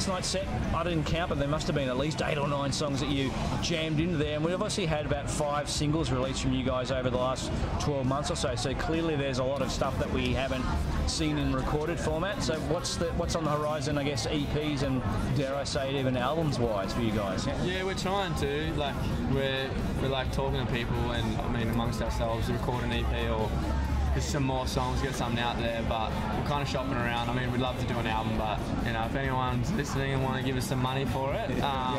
last night's set, I didn't count, but there must have been at least 8 or 9 songs that you jammed into there. And we've obviously had about 5 singles released from you guys over the last 12 months or so. So clearly there's a lot of stuff that we haven't seen in recorded format. So what's on the horizon, I guess, EPs and, dare I say it, even albums-wise for you guys? Yeah, we're trying to. Like, we're like talking to people and, I mean, amongst ourselves, record an EP or just some more songs, get something out there, but we're kind of shopping around. I mean, we'd love to do an album, but, you know, if anyone's listening and want to give us some money for it,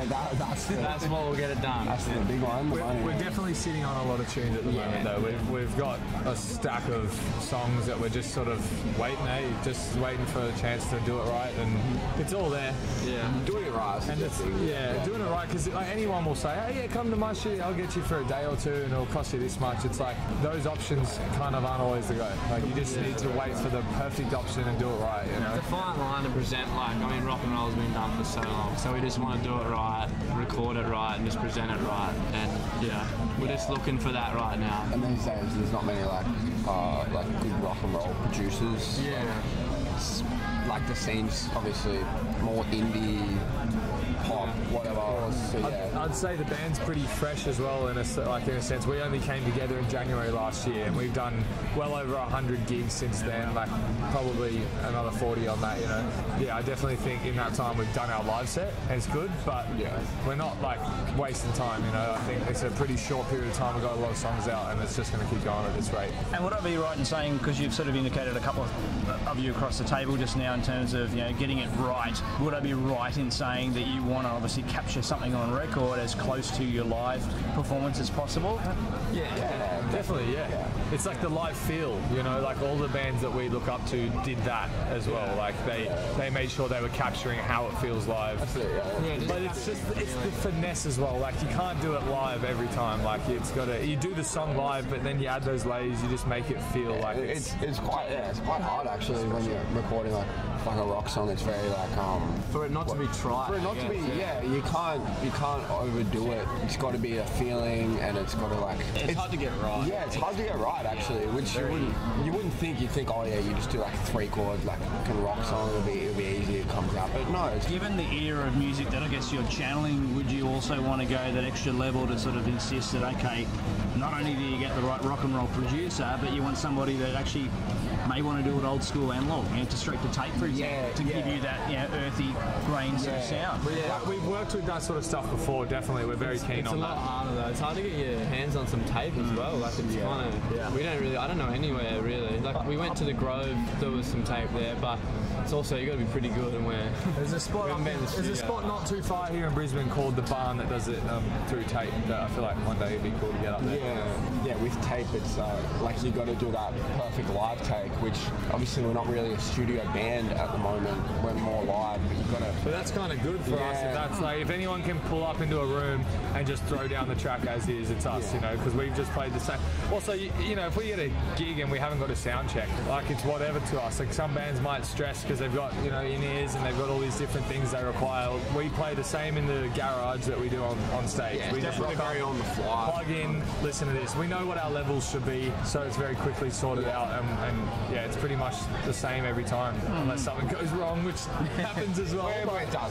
that's what we'll get it done. That's the big one. We're definitely sitting on a lot of tunes at the moment, though. We've got a stack of songs that we're just sort of waiting, just waiting for a chance to do it right, and it's all there. Yeah, doing it right. And doing it right, because like, anyone will say, "Hey, yeah, come to my studio, I'll get you for a day or 2, and it'll cost you this much." It's like those options kind of aren't always the go. Like, you just need to wait for the perfect option and do it right. You know, it's a fine line to present. Like, I mean, rock and roll's been done for so long, so we just want to do it right, record it right, and just present it right. And yeah, we're just looking for that right now. And these days, there's not many like good rock and roll producers. Yeah. Like the scene's obviously more indie, pop, whatever. So, yeah. I'd say the band's pretty fresh as well in a sense. We only came together in January last year, and we've done well over 100 gigs since then. Like probably another 40 on that. You know, yeah, I definitely think in that time we've done our live set, and it's good, but we're not like wasting time. You know, I think it's a pretty short period of time. We've got a lot of songs out, and it's just going to keep going at this rate. And would I be right in saying, because you've sort of indicated a couple of you across the table just now in terms of, you know, getting it right, would I be right in saying that you want to obviously capture something on record as close to your live performance as possible? Yeah, definitely. Yeah, it's like the live feel. You know, like all the bands that we look up to did that as well. Like they made sure they were capturing how it feels live. That's it, but it's the finesse as well. Like, you can't do it live every time. Like, you do the song live, but then you add those layers. You just make it feel like it's quite hard actually when you're recording like a rock song. It's very like for it not to be trite. For it not to be you can't overdo it. It's got to be a feeling, and it's got to like it's hard to get right. Yeah, it's hard to get right actually. Which you wouldn't think. You'd think, oh yeah, you just do like a 3-chord like a rock song. It'll be easy. It comes out, but no. Given the era of music that I guess you're channeling, would you also want to go that extra level to sort of insist that, okay, not only do you get the right rock and roll producer, but you want somebody that actually may want to do it old school analog, you know, to straight to tape, for example, to give you that, you know, earthy grain sort of sound. We've worked with that sort of stuff before. Definitely, we're very keen on that. It's a lot harder though. It's hard to get your hands on some tape as well. Like, it's kind of we don't really. I don't know anywhere really. Like, we went to the Grove, there was some tape there, but it's also you got to be pretty good. And there's a spot not too far here in Brisbane called the Barn that does it through tape. That I feel like one day it'd be cool to get up there. Yeah, with tape, it's like you got to do that perfect live take, which obviously we're not really a studio band at the moment. We're more live, but you got to. But that's kind of good for us. If that's like, if anyone can pull up into a room and just throw down the track as is, it's us. You know, because we've just played the same. Also, you know, if we get a gig and we haven't got a sound check, like, it's whatever to us. Like, some bands might stress because they've got, you know, in-ears and they've got all these different things they require. We play the same in the garage that we do on stage. Yeah, we just rock very on the fly. Plug in, listen to this. We know what our levels should be, so it's very quickly sorted out, and yeah, it's pretty much the same every time, unless something goes wrong, which happens as well. It does.